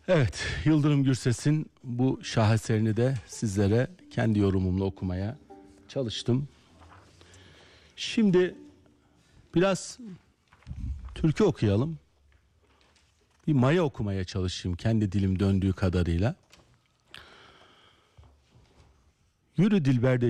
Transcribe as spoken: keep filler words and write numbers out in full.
Evet, Yıldırım Gürses'in bu şaheserini de sizlere kendi yorumumla okumaya çalıştım. Şimdi biraz türkü okuyalım. Bir maya okumaya çalışayım kendi dilim döndüğü kadarıyla. Yürü Dilber de